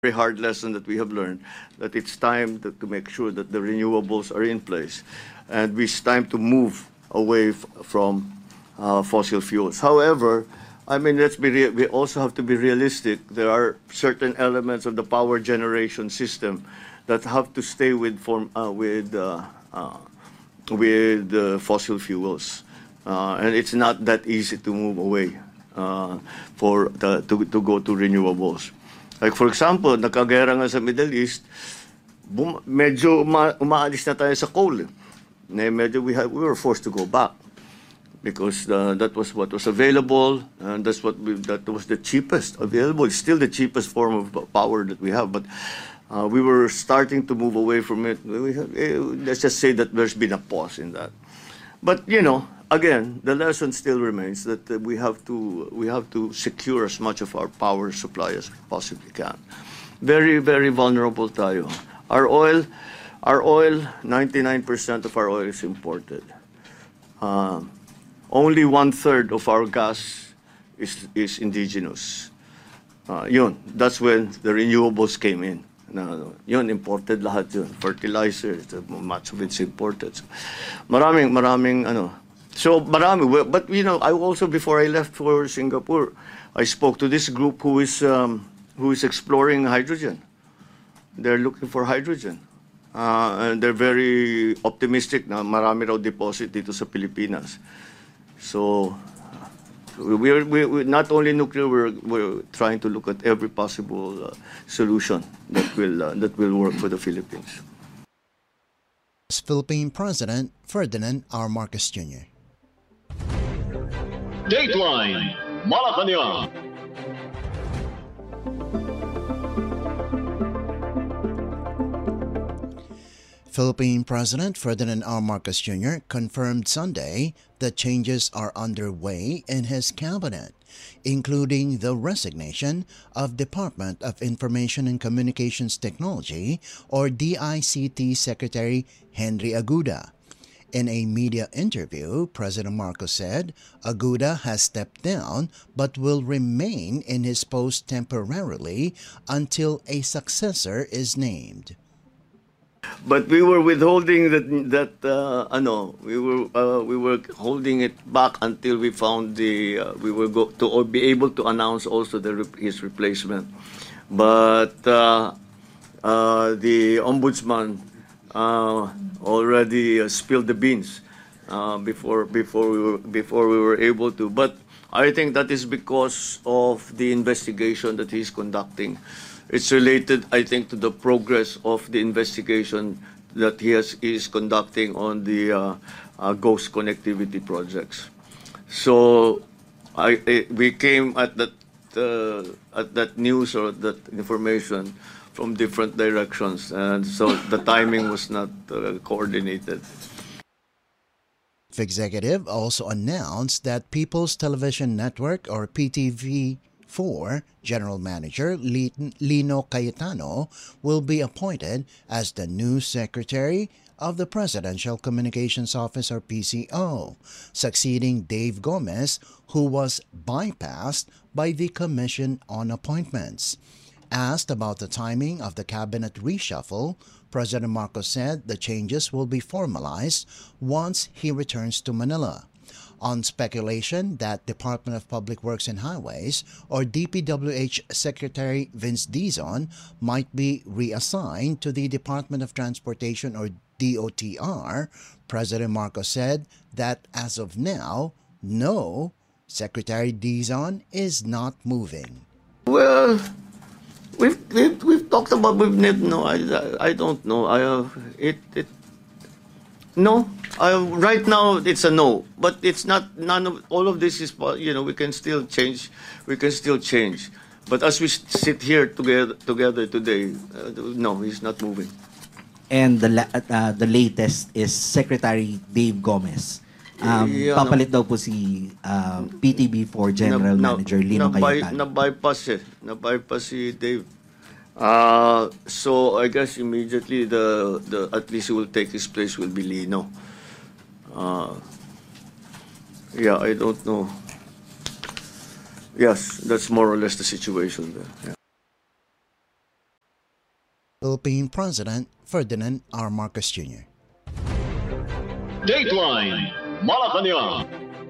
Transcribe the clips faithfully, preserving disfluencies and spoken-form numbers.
very hard lesson that we have learned, that it's time to, to make sure that the renewables are in place, and it's time to move away f- from uh, fossil fuels. However, I mean, let's be rea- we also have to be realistic. There are certain elements of the power generation system that have to stay with form uh, with uh, uh, with uh, fossil fuels, uh, and it's not that easy to move away uh, for the, to to go to renewables. Like for example, nakagera nga sa Middle East, bum- medyo uma- umaalis na tayo sa coal. Eh. Na medyo we, have, we were forced to go back because uh, that was what was available, and that's what we, that was the cheapest available. It's still the cheapest form of power that we have, but uh, we were starting to move away from it. We have, eh, let's just say that there's been a pause in that. But you know, again, the lesson still remains that uh, we have to we have to secure as much of our power supply as we possibly can. Very very vulnerable tayo. Our oil, our oil, ninety-nine percent of our oil is imported. Uh, only one third of our gas is is indigenous. Uh, yun, that's when the renewables came in. No, yun, imported lahat yun. Fertilizer, much of it's imported. So, maraming, maraming, ano. So, marami. But, you know, I also, before I left for Singapore, I spoke to this group who is, um, who is exploring hydrogen. They're looking for hydrogen. Uh, and they're very optimistic na marami raw deposit dito sa Pilipinas. So, We're, we, we, not only nuclear, we're, we're trying to look at every possible uh, solution that will, uh, that will work for the Philippines. Philippine President Ferdinand R. Marcos Junior Dateline Malacanang. Philippine President Ferdinand R. Marcos Junior confirmed Sunday that changes are underway in his cabinet, including the resignation of Department of Information and Communications Technology, or D I C T Secretary Henry Aguda. In a media interview, President Marcos said Aguda has stepped down but will remain in his post temporarily until a successor is named. But we were withholding that that uh, ano, we were uh, we were holding it back until we found the uh, we were go to or be able to announce also the his replacement. But uh, uh, the ombudsman uh, already uh, spilled the beans uh, before before we were before we were able to. But I think that is because of the investigation that he's conducting. It's related, I think, to the progress of the investigation that he has, is conducting on the uh, uh, ghost connectivity projects. So, I, I we came at that uh, at that news or that information from different directions, and so the timing was not uh, coordinated. Executive also announced that People's Television Network, or P T V four, General Manager Lino Cayetano will be appointed as the new Secretary of the Presidential Communications Office, or P C O, succeeding Dave Gomez, who was bypassed by the Commission on Appointments. Asked about the timing of the cabinet reshuffle, President Marcos said the changes will be formalized once he returns to Manila. On speculation that Department of Public Works and Highways, or D P W H Secretary Vince Dizon, might be reassigned to the Department of Transportation, or D O T R, President Marcos said that as of now, no, Secretary Dizon is not moving. Well, we've we've, we've talked about with Ned. No, I I don't know. I uh, it it no. Uh, right now it's a no, but it's not. None of all of this is. You know, we can still change. We can still change. But as we sit here together together today, uh, no, he's not moving. And the la- uh, the latest is Secretary Dave Gomez. Um, Yeah, papalit daw po si uh, P T V four General na, Manager Lino na, by, Cayetano. na bypass eh. Na bypass si Dave. Uh, so I guess immediately the the at least who will take his place will be Lino. Uh, yeah, I don't know. Yes, that's more or less the situation there. Yeah. Philippine President Ferdinand R. Marcos Junior Dateline Malacanang.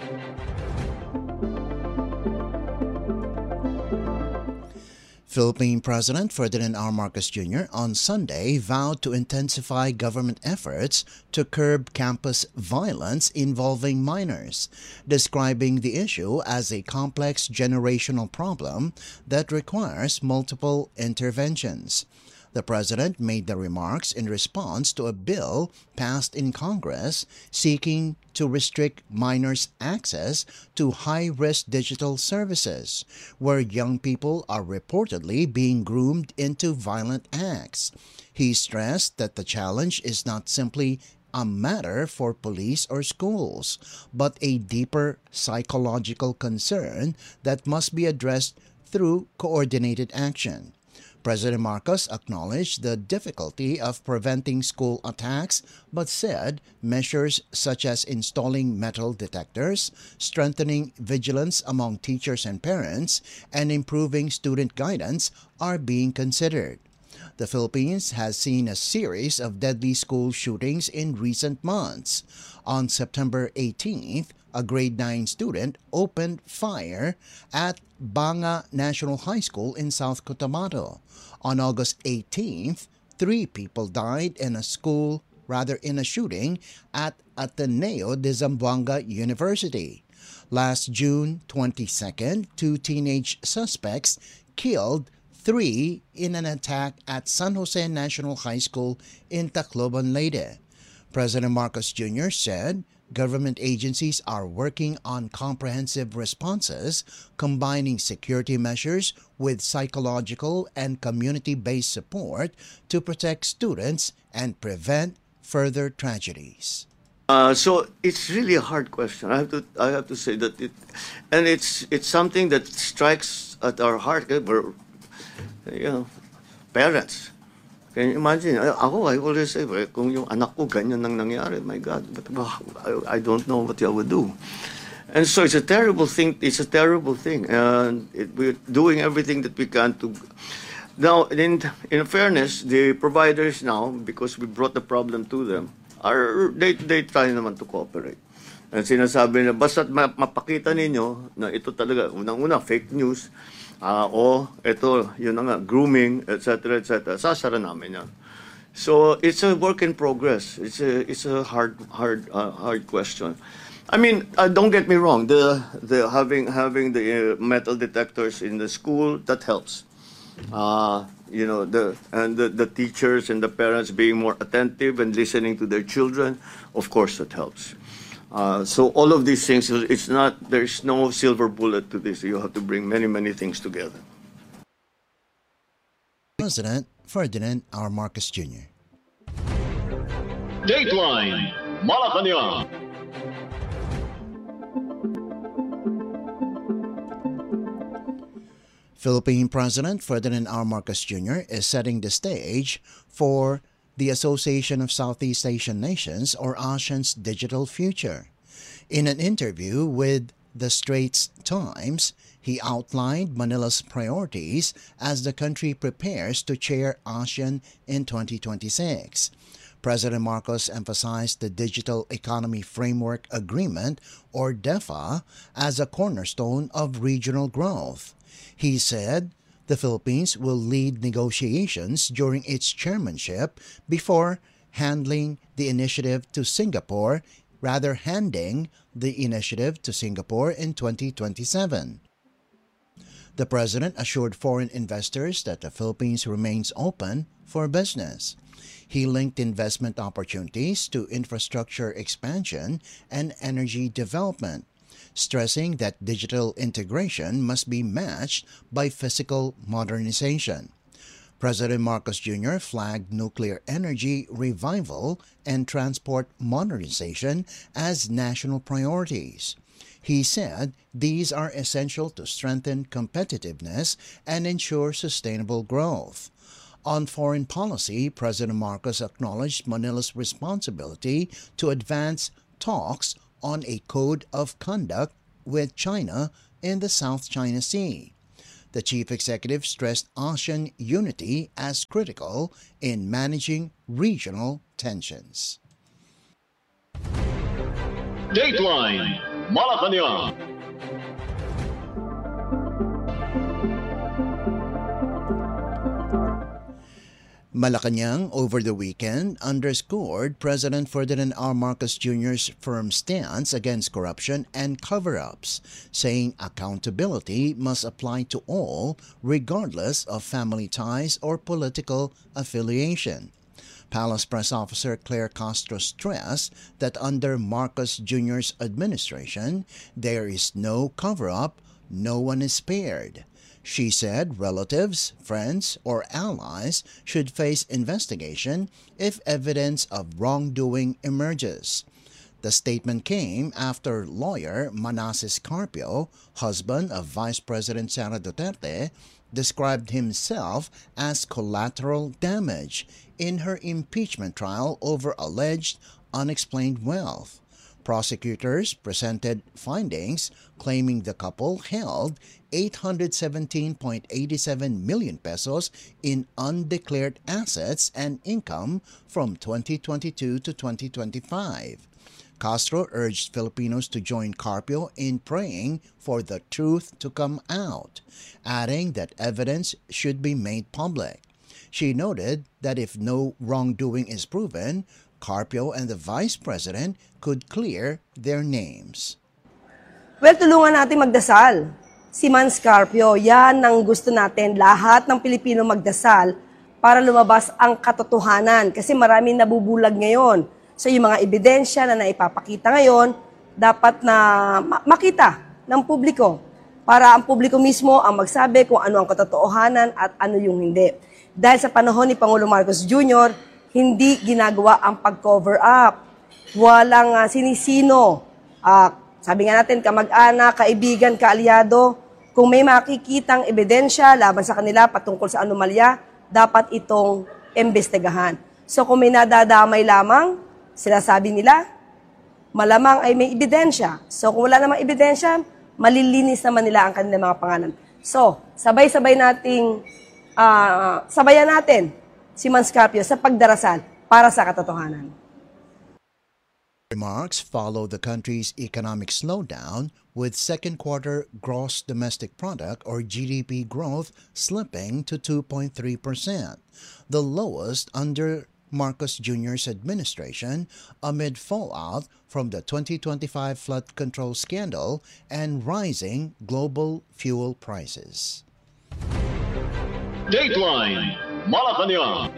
Philippine President Ferdinand R. Marcos Junior on Sunday vowed to intensify government efforts to curb campus violence involving minors, describing the issue as a complex generational problem that requires multiple interventions. The president made the remarks in response to a bill passed in Congress seeking to restrict minors' access to high-risk digital services, where young people are reportedly being groomed into violent acts. He stressed that the challenge is not simply a matter for police or schools, but a deeper psychological concern that must be addressed through coordinated action. President Marcos acknowledged the difficulty of preventing school attacks, but said measures such as installing metal detectors, strengthening vigilance among teachers and parents, and improving student guidance are being considered. The Philippines has seen a series of deadly school shootings in recent months. On September eighteenth, a grade nine student opened fire at Banga National High School in South Cotabato. On August eighteenth, three people died in a school, rather in a shooting at Ateneo de Zamboanga University. Last June twenty-second, two teenage suspects killed three in an attack at San Jose National High School in Tacloban, Leyte. President Marcos Junior said government agencies are working on comprehensive responses, combining security measures with psychological and community-based support to protect students and prevent further tragedies. Uh, so it's really a hard question. I have to I have to say that it, and it's it's something that strikes at our heart. eh, We're, you know, parents. Can you imagine? I- Ako, I always say, "Well, kung yung anak ko ganyan nang nangyari, my God, but I, I don't know what I would do." And so it's a terrible thing. It's a terrible thing, and it, we're doing everything that we can to. Now, in in fairness, the providers now, because we brought the problem to them, are they they try naman to cooperate. And sinasabi na basta't ma- mapakita ninyo na ito talaga unang-una fake news, ah o ito yun na nga grooming, et cetera et cetera. Sasara namin yan. So it's a work in progress. It's a it's a hard hard uh, hard question. I mean, uh, don't get me wrong. The the having having the uh, metal detectors in the school, that helps. Uh, you know, the and the, the teachers and the parents being more attentive and listening to their children, of course that helps. Uh, so all of these things, it's not, there's no silver bullet to this. You have to bring many, many things together. President Ferdinand R. Marcos Junior Dateline Malacanang. Philippine President Ferdinand R. Marcos Junior is setting the stage for the Association of Southeast Asian Nations, or ASEAN's digital future. In an interview with the Straits Times, he outlined Manila's priorities as the country prepares to chair ASEAN in twenty twenty-six. President Marcos emphasized the Digital Economy Framework Agreement, or DEFA, as a cornerstone of regional growth. He said the Philippines will lead negotiations during its chairmanship before handling the initiative to Singapore, rather handing the initiative to Singapore in twenty twenty-seven. The president assured foreign investors that the Philippines remains open for business. He linked investment opportunities to infrastructure expansion and energy development, stressing that digital integration must be matched by physical modernization. President Marcos Junior flagged nuclear energy revival and transport modernization as national priorities. He said these are essential to strengthen competitiveness and ensure sustainable growth. On foreign policy, President Marcos acknowledged Manila's responsibility to advance talks on a code of conduct with China in the South China Sea. The chief executive stressed ASEAN unity as critical in managing regional tensions. Dateline Malacanang. Malacanang over the weekend underscored President Ferdinand R. Marcos Junior's firm stance against corruption and cover-ups, saying accountability must apply to all regardless of family ties or political affiliation. Palace Press Officer Claire Castro stressed that under Marcos Junior's administration, there is no cover-up, no one is spared. She said relatives, friends, or allies should face investigation if evidence of wrongdoing emerges. The statement came after lawyer Manasseh Carpio, husband of Vice President Sara Duterte, described himself as collateral damage in her impeachment trial over alleged unexplained wealth. Prosecutors presented findings claiming the couple held eight hundred seventeen point eight seven million pesos in undeclared assets and income from twenty twenty-two to twenty twenty-five. Castro urged Filipinos to join Carpio in praying for the truth to come out, adding that evidence should be made public. She noted that if no wrongdoing is proven, Carpio and the Vice President could clear their names. Well, tulungan natin magdasal. Si Mans Carpio, yan ang gusto natin, lahat ng Pilipino magdasal para lumabas ang katotohanan. Kasi maraming nabubulag ngayon. So yung mga ebidensya na naipapakita ngayon, dapat na makita ng publiko para ang publiko mismo ang magsabi kung ano ang katotohanan at ano yung hindi. Dahil sa panahon ni Pangulo Marcos Junior, hindi ginagawa ang pag-cover up. Walang uh, sinisino. Uh, sabi nga natin, kamag-anak, kaibigan, kaalyado, kung may makikitang ebidensya laban sa kanila patungkol sa anomalya, dapat itong imbestigahan. So kung may nadadamay lamang, sinasabi nila, malamang ay may ebidensya. So kung wala namang ebidensya, malilinis naman nila ang kanilang mga pangalan. So, sabay-sabay nating, uh, sabayan natin si Mans Carpio sa pagdarasal para sa katotohanan. Remarks follow the country's economic slowdown, with second quarter gross domestic product or G D P growth slipping to two point three percent, the lowest under Marcos Junior's administration amid fallout from the twenty twenty-five flood control scandal and rising global fuel prices. Dateline Malacanang.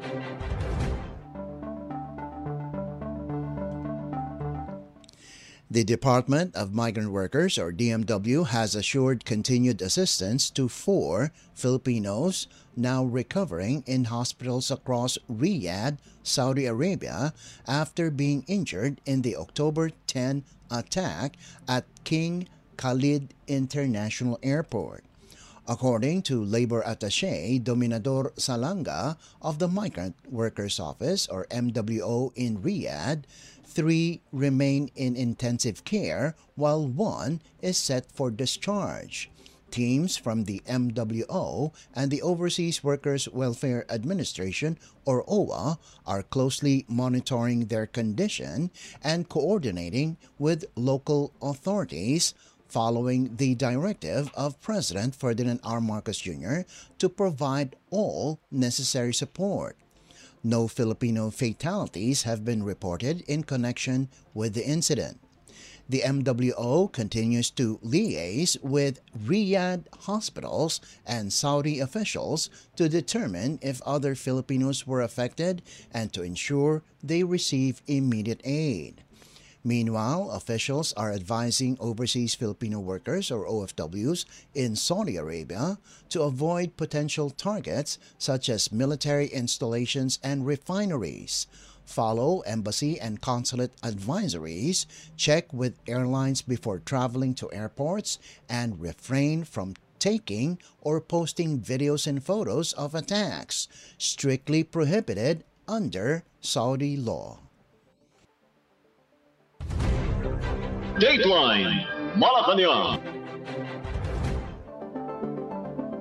The Department of Migrant Workers, or D M W, has assured continued assistance to four Filipinos now recovering in hospitals across Riyadh, Saudi Arabia, after being injured in the October tenth attack at King Khalid International Airport. According to Labor Attaché Dominador Salanga of the Migrant Workers Office, or M W O, in Riyadh, three remain in intensive care while one is set for discharge. Teams from the M W O and the Overseas Workers Welfare Administration, or O W A, are closely monitoring their condition and coordinating with local authorities following the directive of President Ferdinand R. Marcos Junior to provide all necessary support. No Filipino fatalities have been reported in connection with the incident. The M W O continues to liaise with Riyadh hospitals and Saudi officials to determine if other Filipinos were affected and to ensure they receive immediate aid. Meanwhile, officials are advising overseas Filipino workers, or O F Ws, in Saudi Arabia to avoid potential targets such as military installations and refineries. Follow embassy and consulate advisories, check with airlines before traveling to airports, and refrain from taking or posting videos and photos of attacks, strictly prohibited under Saudi law. Dateline Malacanang.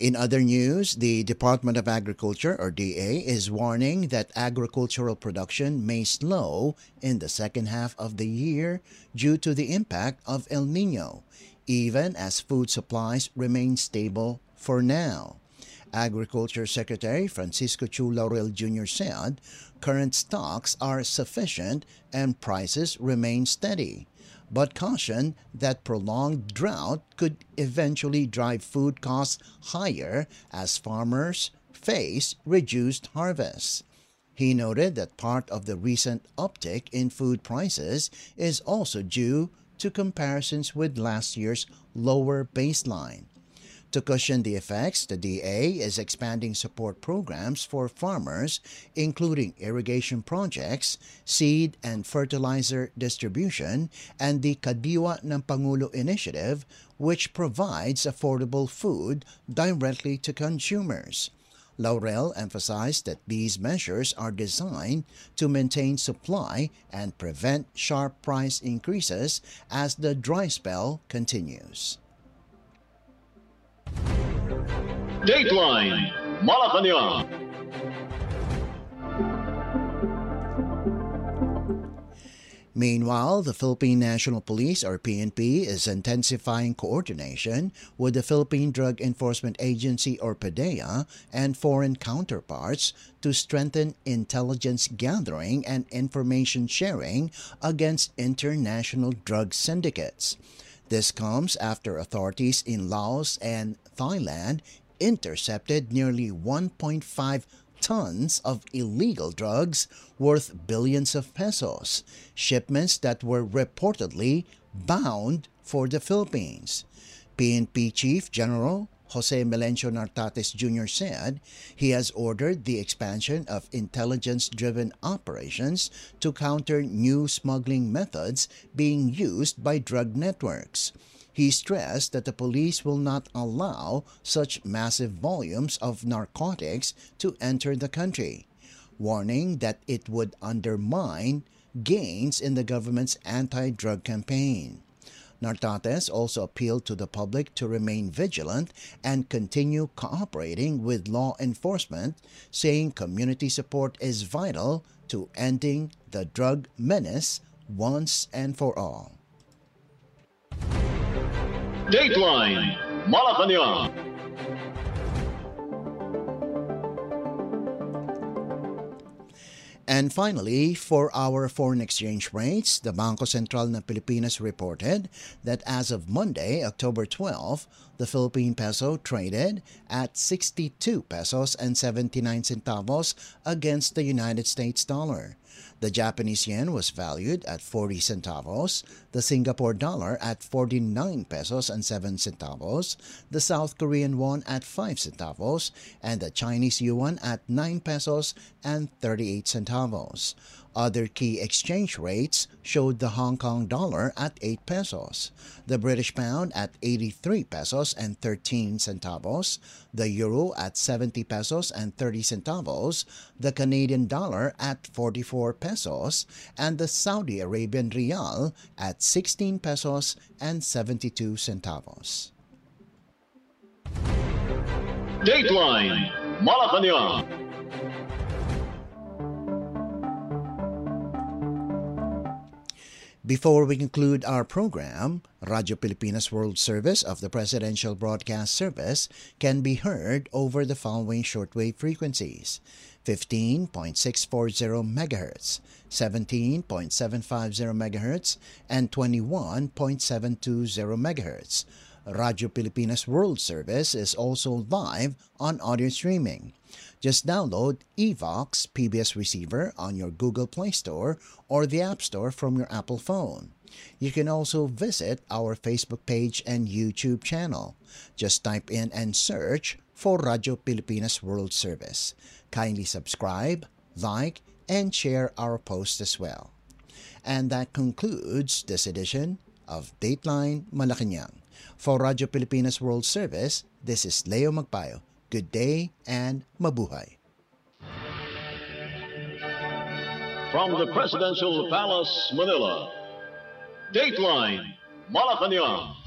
In other news, the Department of Agriculture, or D A, is warning that agricultural production may slow in the second half of the year due to the impact of El Nino, even as food supplies remain stable for now. Agriculture Secretary Francisco Chu Laurel Junior said current stocks are sufficient and prices remain steady, but cautioned that prolonged drought could eventually drive food costs higher as farmers face reduced harvests. He noted that part of the recent uptick in food prices is also due to comparisons with last year's lower baseline. To cushion the effects, the D A is expanding support programs for farmers, including irrigation projects, seed and fertilizer distribution, and the Kadiwa ng Pangulo initiative, which provides affordable food directly to consumers. Laurel emphasized that these measures are designed to maintain supply and prevent sharp price increases as the dry spell continues. Dateline Malacanang. Meanwhile, the Philippine National Police, or P N P, is intensifying coordination with the Philippine Drug Enforcement Agency, or PDEA, and foreign counterparts to strengthen intelligence gathering and information sharing against international drug syndicates. This comes after authorities in Laos and Thailand intercepted nearly one point five tons of illegal drugs worth billions of pesos, shipments that were reportedly bound for the Philippines. P N P Chief General Jose Melencio Nartates Junior said he has ordered the expansion of intelligence-driven operations to counter new smuggling methods being used by drug networks. He stressed that the police will not allow such massive volumes of narcotics to enter the country, warning that it would undermine gains in the government's anti-drug campaign. Nartates also appealed to the public to remain vigilant and continue cooperating with law enforcement, saying community support is vital to ending the drug menace once and for all. Dateline Malacanang. And finally, for our foreign exchange rates, the Bangko Sentral ng Pilipinas reported that as of Monday, October twelfth, the Philippine peso traded at sixty-two pesos and seventy-nine centavos against the United States dollar. The Japanese yen was valued at forty centavos, the Singapore dollar at forty-nine pesos and seven centavos, the South Korean won at five centavos, and the Chinese yuan at nine pesos and thirty-eight centavos. Other key exchange rates showed the Hong Kong dollar at eight pesos, the British pound at eighty-three pesos and thirteen centavos, the euro at seventy pesos and thirty centavos, the Canadian dollar at forty-four pesos, and the Saudi Arabian rial at sixteen pesos and seventy-two centavos. Dateline Malacanang. Before we conclude our program, Radyo Pilipinas World Service of the Presidential Broadcast Service can be heard over the following shortwave frequencies: fifteen point six four zero megahertz, seventeen point seven five zero megahertz, and twenty-one point seven two zero megahertz. Radyo Pilipinas World Service is also live on audio streaming. Just download eVox P B S Receiver on your Google Play Store or the App Store from your Apple phone. You can also visit our Facebook page and YouTube channel. Just type in and search for Radyo Pilipinas World Service. Kindly subscribe, like, and share our posts as well. And that concludes this edition of Dateline Malacanang. For Radyo Pilipinas World Service, this is Leo Magpayo. Good day and mabuhay. From the Presidential Palace, Manila, Dateline Malacanang.